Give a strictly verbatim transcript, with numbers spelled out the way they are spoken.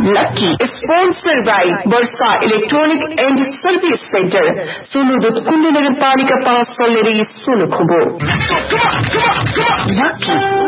Lucky, sponsored by Bursa Electronic and Service Center. Sunudut Kundunların Palika Pasolleri Sunukubu. Lucky.